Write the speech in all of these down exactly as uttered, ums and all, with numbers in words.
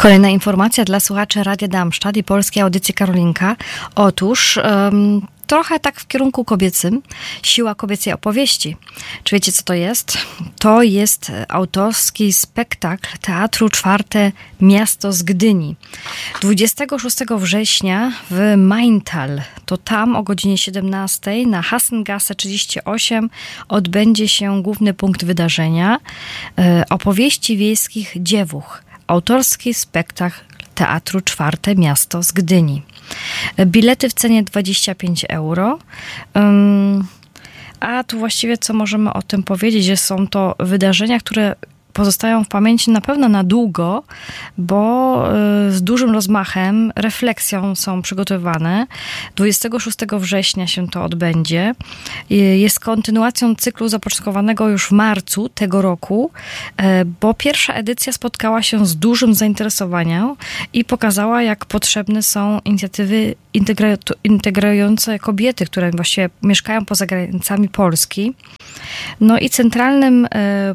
Kolejna informacja dla słuchaczy Radia Darmstadt i Polskiej Audycji Karolinka. Otóż um, trochę tak w kierunku kobiecym. Siła kobiecej opowieści. Czy wiecie, co to jest? To jest autorski spektakl Teatru Czwarte Miasto z Gdyni. dwudziestego szóstego września w Maintal. To tam o godzinie siedemnastej na Hassengasse trzydzieści osiem odbędzie się główny punkt wydarzenia. E, opowieści wiejskich dziewuch. Autorski spektakl Teatru Czwarte Miasto z Gdyni. Bilety w cenie dwadzieścia pięć euro. Um, a tu właściwie co możemy o tym powiedzieć, że są to wydarzenia, które pozostają w pamięci na pewno na długo, bo z dużym rozmachem, refleksją są przygotowane. dwudziestego szóstego września się to odbędzie. Jest kontynuacją cyklu zapoczątkowanego już w marcu tego roku, bo pierwsza edycja spotkała się z dużym zainteresowaniem i pokazała, jak potrzebne są inicjatywy integrujące kobiety, które właściwie mieszkają poza granicami Polski. No i centralnym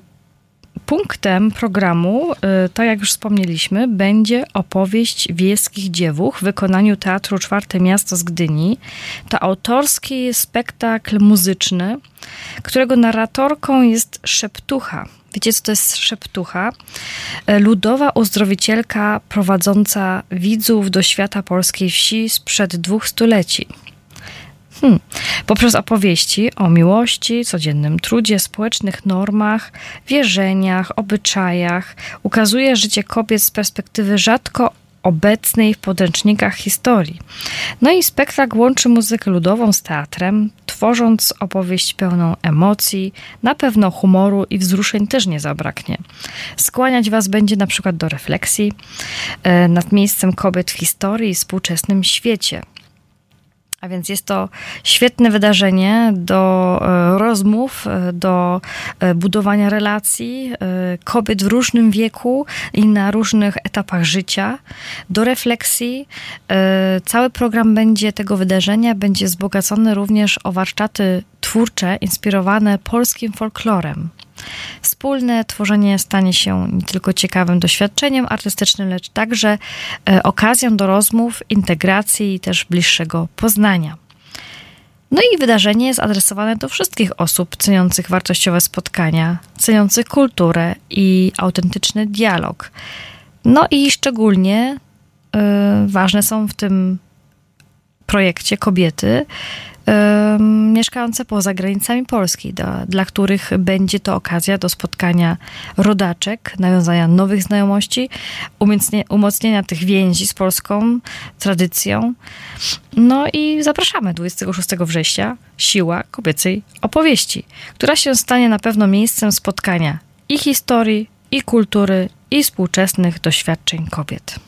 punktem programu, tak jak już wspomnieliśmy, będzie opowieść wiejskich dziewuch w wykonaniu Teatru Czwarte Miasto z Gdyni. To autorski spektakl muzyczny, którego narratorką jest Szeptucha. Wiecie, co to jest Szeptucha? Ludowa uzdrowicielka prowadząca widzów do świata polskiej wsi sprzed dwóch stuleci. Hmm. Poprzez opowieści o miłości, codziennym trudzie, społecznych normach, wierzeniach, obyczajach ukazuje życie kobiet z perspektywy rzadko obecnej w podręcznikach historii. No i spektakl łączy muzykę ludową z teatrem, tworząc opowieść pełną emocji, na pewno humoru i wzruszeń też nie zabraknie. Skłaniać was będzie na przykład do refleksji e, nad miejscem kobiet w historii i współczesnym świecie. A więc jest to świetne wydarzenie do e, rozmów, e, do e, budowania relacji e, kobiet w różnym wieku i na różnych etapach życia, do refleksji. E, cały program będzie tego wydarzenia będzie wzbogacony również o warsztaty twórcze inspirowane polskim folklorem. Wspólne tworzenie stanie się nie tylko ciekawym doświadczeniem artystycznym, lecz także e, okazją do rozmów, integracji i też bliższego poznania. No i wydarzenie jest adresowane do wszystkich osób ceniących wartościowe spotkania, ceniących kulturę i autentyczny dialog. No i szczególnie e, ważne są w tym projekcie kobiety, y, mieszkające poza granicami Polski, do, dla których będzie to okazja do spotkania rodaczek, nawiązania nowych znajomości, umocnienia, umocnienia tych więzi z polską tradycją. No i zapraszamy dwudziestego szóstego września, Siła kobiecej opowieści, która się stanie na pewno miejscem spotkania i historii, i kultury, i współczesnych doświadczeń kobiet.